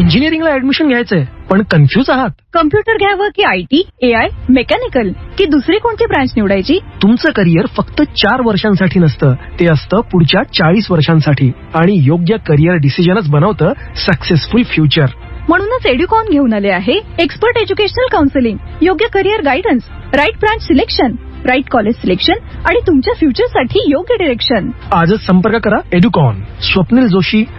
इंजिनिअरिंगला admission घ्यायचंय पण confuse आहात. कम्प्युटर घ्यावं की IT, AI, मेकॅनिकल की दुसरी कोणती ब्रांच निवडायची? तुमचं करिअर फक्त 4 वर्षांसाठी नसतं, ते असतं पुढच्या 40 वर्षांसाठी. आणि योग्य करिअर डिसिजनच बनवतं सक्सेसफुल फ्युचर. म्हणूनच एड्युकॉन घेऊन आले आहे एक्सपर्ट एज्युकेशनल काउन्सिलिंग, योग्य career guidance, right branch selection, right college selection आणि तुमच्या फ्युचरसाठी योग्य डिरेक्शन. आजच संपर्क करा एड्युकॉन. स्वप्नील जोशी,